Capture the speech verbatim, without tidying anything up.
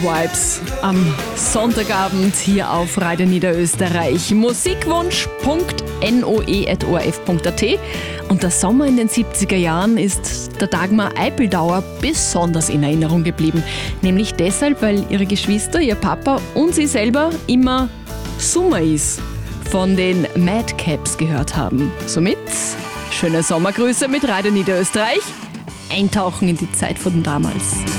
Vibes am Sonntagabend hier auf Radio Niederösterreich. Musikwunsch punkt noe at o r f punkt a t. Und der Sommer in den siebziger Jahren ist der Dagmar Eipeldauer besonders in Erinnerung geblieben. Nämlich deshalb, weil ihre Geschwister, ihr Papa und sie selber immer Summer Is von den Madcaps gehört haben. Somit schöne Sommergrüße mit Radio Niederösterreich. Eintauchen in die Zeit von damals.